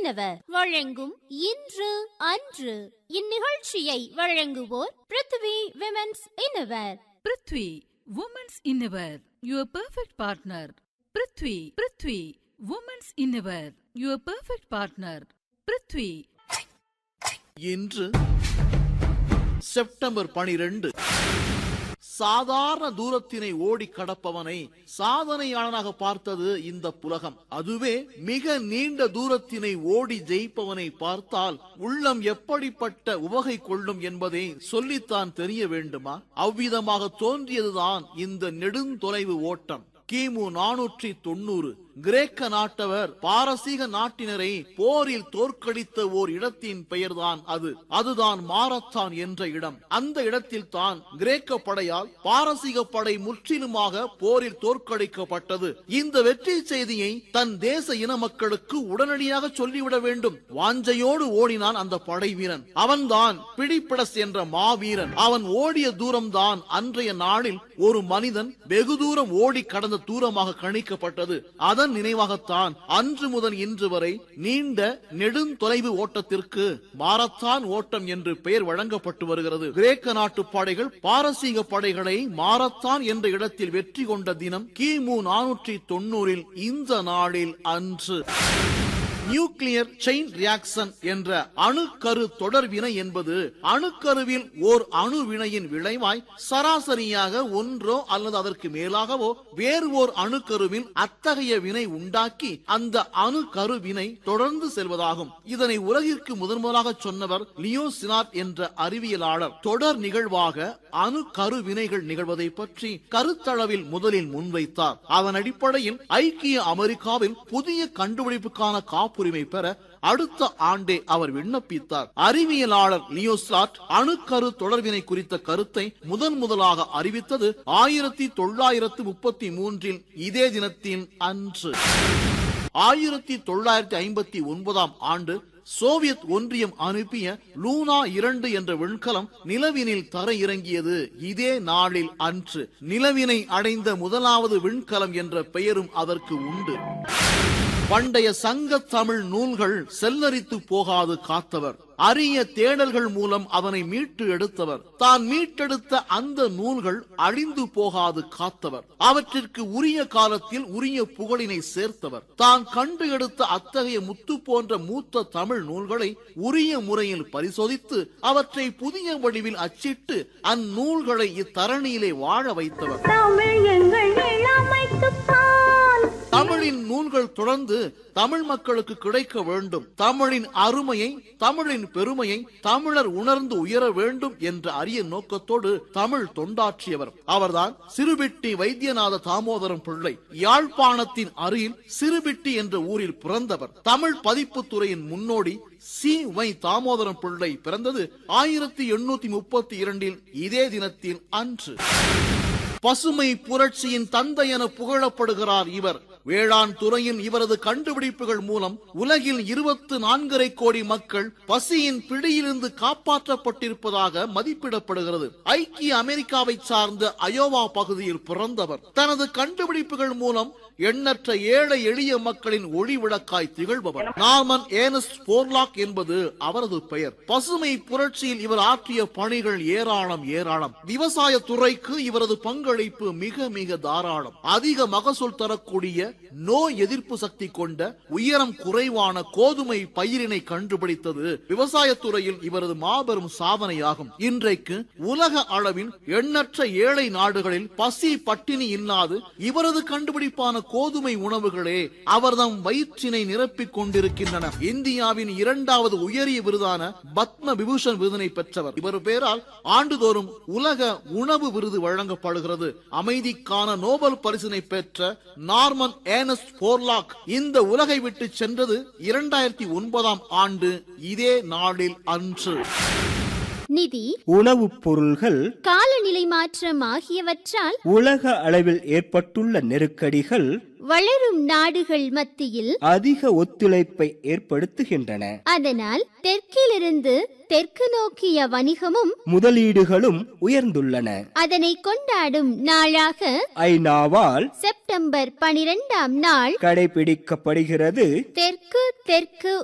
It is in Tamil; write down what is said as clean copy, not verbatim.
இன்னவர் வழங்கும் இன்று அன்று. இந்நிகழ்ச்சியை வழங்குவோர் Prithvi women's இன்னவர். Prithvi women's இன்னவர், your perfect partner. Prithvi women's இன்னவர், your perfect partner. Prithvi. இன்று செப்டம்பர் 12. சாதாரண தூரத்தினை ஓடி கடப்பவனை சாதனையாளனாக பார்த்தது இந்த புலகம். அதுவே மிக நீண்ட தூரத்தினை ஓடி ஜெயிப்பவனை பார்த்தால் உள்ளம் எப்படிப்பட்ட உவகை கொள்ளும் என்பதை சொல்லித்தான் தெரிய வேண்டுமா? அவ்விதமாக தோன்றியதுதான் இந்த நெடுந்தொலைவு ஓட்டம். கிமு 490 கிரேக்க நாட்டவர் பாரசீக நாட்டினரை போரில் தோற்கடித்த ஓர் இடத்தின் பெயர்தான் அதுதான் மாரத்தான் என்ற இடம். அந்த இடத்தில் தான் கிரேக்க படையால் பாரசீக படை முற்றிலுமாக போரில் தோற்கடிக்கப்பட்டது. இந்த வெற்றி செய்தியை தன் தேச இன மக்களுக்கு உடனடியாக சொல்லிவிட வேண்டும். வாஞ்சையோடு ஓடினான் அந்த படை வீரன். அவன்தான் பிடிப்பிடஸ் என்ற மாவீரன். அவன் ஓடிய தூரம்தான் அன்றைய நாளில் ஒரு மனிதன் வெகு தூரம் ஓடி கடந்த தூரமாக கணிக்கப்பட்டது. அதன் நினைவாகத்தான் அன்று முதல் இன்று வரை நீண்ட நெடுந்தொலைவு ஓட்டத்திற்கு மாரத்தான் ஓட்டம் என்று பெயர் வழங்கப்பட்டு வருகிறது. கிரேக்க நாட்டு படைகள் பாரசீக படைகளை மாரத்தான் என்ற இடத்தில் வெற்றி கொண்ட தினம் கிமு 490 இந்த நாளில் அன்று. நியூக்ளியர் செயின் ரியாக்சன் என்ற அணுக்கரு தொடர் வினை என்பது அணுக்கருவில் ஓர் அணு வினையின் விளைவாய் சராசரியாக ஒன்றோ அல்லது அதற்கு மேலாகவோ வேறு ஓர் அணுக்கருவில் அத்தகைய வினை உண்டாக்கி அந்த அணுக்கரு வினை தொடர்ந்து செல்வதாகும். இதனை உலகிற்கு முதன்முதலாக சொன்னவர் லியோ சினார்ட் என்ற அறிவியலாளர். தொடர் நிகழ்வாக அணுக்கரு வினைகள் நிகழ்வதை பற்றி கருத்தளவில் முதலில் முன்வைத்தார். அதன் அடிப்படையில் ஐக்கிய அமெரிக்காவில் புதிய கண்டுபிடிப்புக்கான காப்புரிமை பெற அடுத்த ஆண்டே அவர் விண்ணப்பித்தார். அறிவியலாளர் லியோ சினார்ட் அணுக்கரு தொடர்வினை குறித்த கருத்தை முதலாக அறிவித்தது 1933 இதே தினத்தின் அன்று. 1959 ஆண்டு சோவியத் ஒன்றியம் அனுப்பிய லூனா 2 என்ற விண்கலம் நிலவினில் தரையிறங்கியது இதே நாளில் அன்று. நிலவினை அடைந்த முதலாவது விண்கலம் என்ற பெயரும் அதற்கு உண்டு. பண்டைய சங்க தமிழ் நூல்கள் செல்லரித்து போகாது காத்தவர். அரிய தேடல்கள் மூலம் அவனை மீட்டு எடுத்தவர். தான் மீட்டெடுத்த அந்த நூல்கள் அழிந்து போகாது காத்தவர். அவற்றிற்கு உரிய காலத்தில் உரிய புகழினை சேர்த்தவர். தான் கண்டு எடுத்த அத்தகைய முத்து போன்ற மூத்த தமிழ் நூல்களை உரிய முறையில் பரிசோதித்து அவற்றை புதிய வடிவில் அச்சிட்டு அந்நூல்களை இத்தரணியிலே வாழ வைத்தவர். தமிழின் நூல்கள் தொடர்ந்து தமிழ் மக்களுக்கு கிடைக்க வேண்டும். தமிழின் அருமையை, தமிழின் பெருமையை தமிழர் உணர்ந்து உயர வேண்டும் என்ற அரிய நோக்கத்தோடு தமிழ் தொண்டாற்றியவர். அவர்தான் சிறுபிட்டி வைத்தியநாத தாமோதரம் பிள்ளை. யாழ்ப்பாணத்தின் அருகில் சிறுபிட்டி என்ற ஊரில் பிறந்தவர். தமிழ் பதிப்பு துறையின் முன்னோடி சி. வை. தாமோதரம் பிள்ளை பிறந்தது 1832 இதே தினத்தில் அன்று. பசுமை புரட்சியின் தந்தை என புகழப்படுகிறார் இவர். வேளாண் துறையின் இவரது கண்டுபிடிப்புகள் மூலம் உலகில் 24.5 கோடி மக்கள் பசியின் பிடியிலிருந்து காப்பாற்றப்பட்டிருப்பதாக மதிப்பிடப்படுகிறது. ஐக்கிய அமெரிக்காவை சார்ந்த அயோவா பகுதியில் பிறந்தவர். தனது கண்டுபிடிப்புகள் மூலம் எண்ணற்ற ஏழை எளிய மக்களின் ஒளி விளக்காய் திகழ்பவர். நார்மன் ஏர்னஸ்ட் போர்லாக் என்பது அவரது பெயர். பசுமை புரட்சியில் இவர் ஆற்றிய பணிகள் ஏராளம். விவசாய துறைக்கு இவரது பங்களிப்பு மிக மிக தாராளம். அதிக மகசூல் தரக்கூடிய நோய் எதிர்ப்பு சக்தி கொண்ட உயரம் குறைவான கோதுமை பயிரினை கண்டுபிடித்தது விவசாயத்துறையில் இவரது மாபெரும் சாதனையாகும். இன்றைக்கு உலக அளவில் எண்ணற்ற ஏழை நாடுகளில் பசி பட்டினி இல்லாது இவரது கண்டுபிடிப்பான கோதுமை உணவுகளே அவர்தம் வயிற்றினை நிரப்பிக் கொண்டிருக்கின்றன. இந்தியாவின் 2வது உயரிய விருதான பத்ம விபூஷன் விருதினை பெற்றவர். இவர் பெயரால் ஆண்டுதோறும் உலக உணவு விருது வழங்கப்படுகிறது. அமைதிக்கான நோபல் பரிசினை பெற்ற நார்மன் ஏர்னஸ்ட் போர்லாக் இந்த உலகை விட்டு சென்றது 2009 ஆண்டு இதே நாளில் அன்று. நிதி, உணவுப் பொருள்கள், காலநிலை மாற்றம் ஆகியவற்றால் உலக அளவில் ஏற்பட்டுள்ள நெருக்கடிகள் வளரும் நாடுகள் மத்தியில் அதிக ஒத்துழைப்பை ஏற்படுத்துகின்றன. அதனால் தெற்கிலிருந்து தெற்கு நோக்கிய வணிகமும் முதலீடுகளும் உயர்ந்துள்ளன. அதனை கொண்டாடும் நாளாக ஐநாவால் செப்டம்பர் 12 நாள் கடைபிடிக்கப்படுகிறது. தெற்கு தெற்கு